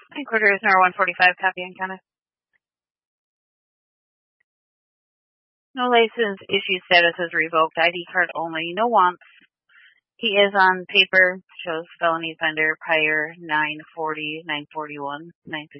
Headquarters, number 145, copy and counter. No license issue status is revoked. ID card only. No wants. He is on paper. Shows felony offender prior 940, 941, 950.